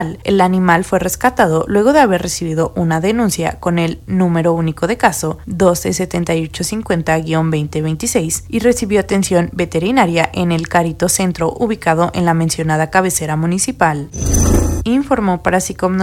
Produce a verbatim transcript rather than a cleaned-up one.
El animal fue rescatado luego de haber recibido una denuncia con el número único de caso doce setenta y ocho cincuenta guión veinte veintiséis y recibió atención veterinaria en el Carito Centro ubicado en la mencionada cabecera municipal. Informó para Sicom